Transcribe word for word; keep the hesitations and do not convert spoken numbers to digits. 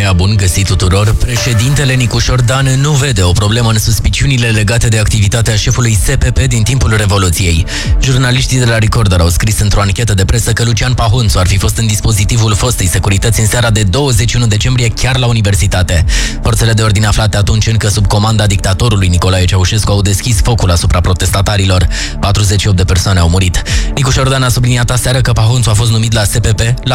Maia, bun găsit tuturor! Președintele Nicușor Dan nu vede o problemă în suspiciunile legate de activitatea șefului S P P din timpul Revoluției. Jurnaliștii de la Recorder au scris într-o anchetă de presă că Lucian Pahunțu ar fi fost în dispozitivul fostei securități în seara de douăzeci și unu decembrie chiar la universitate. Forțele de ordine aflate atunci încă sub comanda dictatorului Nicolae Ceaușescu au deschis focul asupra protestatarilor. patruzeci și opt de persoane au murit. Nicușor Dan a subliniat aseară că Pahunțu a fost numit la S P P la